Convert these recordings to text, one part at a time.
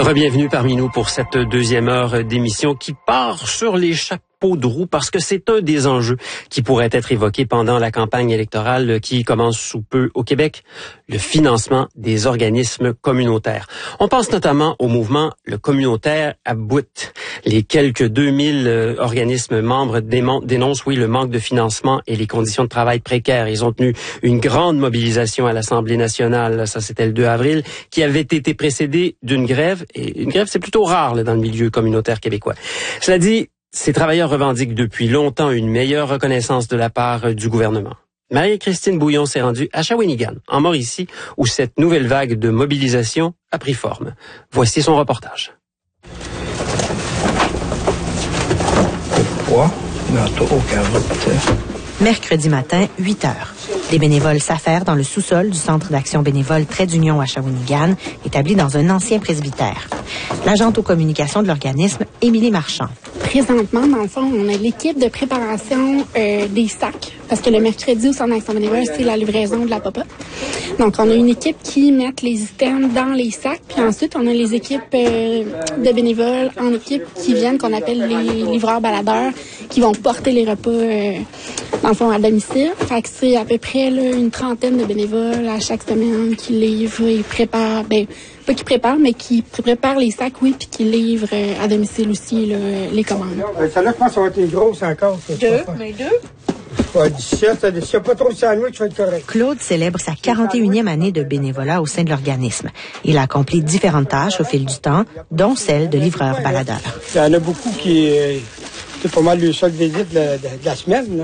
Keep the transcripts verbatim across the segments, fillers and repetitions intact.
Rebienvenue parmi nous pour cette deuxième heure d'émission qui part sur les chapeaux de roue parce que c'est un des enjeux qui pourrait être évoqué pendant la campagne électorale qui commence sous peu au Québec, le financement des organismes communautaires. On pense notamment au mouvement Le Communautaire à bout. Les quelques deux mille euh, organismes membres dénoncent, oui, le manque de financement et les conditions de travail précaires. Ils ont tenu une grande mobilisation à l'Assemblée nationale, ça c'était le deux avril, qui avait été précédée d'une grève. Et une grève, c'est plutôt rare là, dans le milieu communautaire québécois. Cela dit, ces travailleurs revendiquent depuis longtemps une meilleure reconnaissance de la part du gouvernement. Marie-Christine Bouillon s'est rendue à Shawinigan, en Mauricie, où cette nouvelle vague de mobilisation a pris forme. Voici son reportage. Mercredi matin, huit heures. Les bénévoles s'affairent dans le sous-sol du Centre d'action bénévole Trait d'Union à Shawinigan, établi dans un ancien presbytère. L'agente aux communications de l'organisme, Émilie Marchand. Présentement, dans le fond, on a l'équipe de préparation euh, des sacs, parce que le mercredi au Centre d'action bénévole, c'est la livraison de la pop-up. Donc, on a une équipe qui met les items dans les sacs, puis ensuite, on a les équipes euh, de bénévoles en équipe qui viennent, qu'on appelle les livreurs baladeurs, qui vont porter les repas, euh, dans le fond, à domicile. Fait que c'est à peu près là, une trentaine de bénévoles à chaque semaine qui livrent et préparent, ben, pas qui préparent, mais qui préparent les sacs, oui, puis qui livrent euh, à domicile aussi là, les commandes. Celle-là, je pense que ça va être une grosse encore. Deux, mais deux. Ouais, dix-sept, s'il n'y a pas trop de sandwich, ça va être correct. Claude célèbre sa quarante et unième année de bénévolat au sein de l'organisme. Il a accompli différentes tâches au fil du temps, dont celle de livreur baladeur. Il y en a beaucoup qui... Euh, c'est pas mal le seul visite de, de, de la semaine. Là,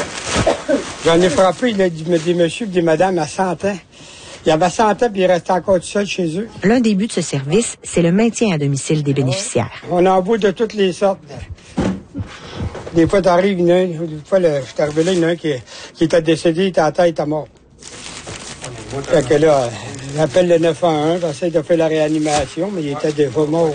j'en ai frappé là, des, des messieurs et des madames à cent ans. Il y avait cent ans, puis ils restaient encore tout seuls chez eux. L'un des buts de ce service, c'est le maintien à domicile des bénéficiaires. On en voit de toutes les sortes. Des fois, t'arrives, une, une fois, je suis arrivé là, il y en a un qui, qui était décédé, il était à terre, il était mort. Fait que là, j'appelle le neuf un un, j'essaie de faire la réanimation, mais il était déjà mort.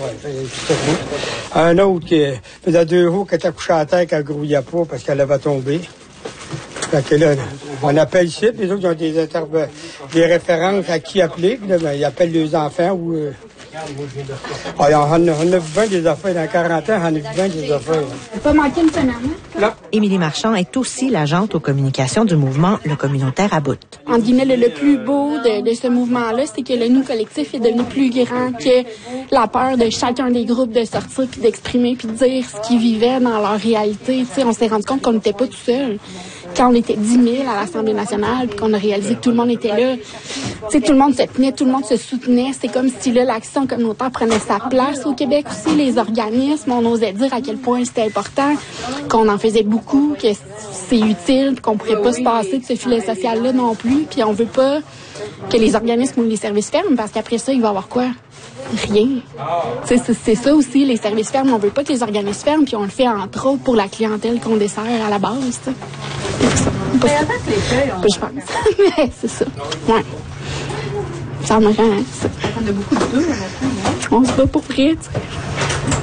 Un autre qui faisait deux jours qui était couché à terre, qui ne grouillait pas parce qu'elle avait tombé. Fait que là, on appelle ici, puis les autres, ils ont des, interve- des références à qui appeler. Puis là, ben, ils appellent les enfants ou... Euh... Ah, on, a, on a vu vingt des affaires. Dans quarante ans, on a vu vingt des affaires. On n'a pas manqué une semaine, hein? Non. Émilie Marchand est aussi l'agente aux communications du mouvement Le Communautaire à bout. En guillemets, le, le plus beau de, de ce mouvement-là, c'est que le nous collectif est devenu plus grand que la peur de chacun des groupes de sortir puis d'exprimer puis de dire ce qu'ils vivaient dans leur réalité. T'sais, on s'est rendu compte qu'on n'était pas tout seul. Quand on était dix mille à l'Assemblée nationale puis qu'on a réalisé que tout le monde était là, t'sais, tout le monde se tenait, tout le monde se soutenait. C'est comme si là, l'action communautaire prenait sa place au Québec aussi. Les organismes, on osait dire à quel point c'était important, qu'on en faisait beaucoup, que c'est utile, puis qu'on pourrait pas se passer de ce filet social-là non plus. Puis on veut pas que les organismes ou les services ferment, parce qu'après ça, il va y avoir quoi? Rien. C'est, c'est, c'est ça aussi, les services ferment. On veut pas que les organismes ferment, puis on le fait entre autres pour la clientèle qu'on dessert à la base. T'sais. Pas ça. Pas, je pense. Mais c'est ça. Ouais. Ça me rend, ça. On a beaucoup de deux, là, On se bat pour près, tu sais.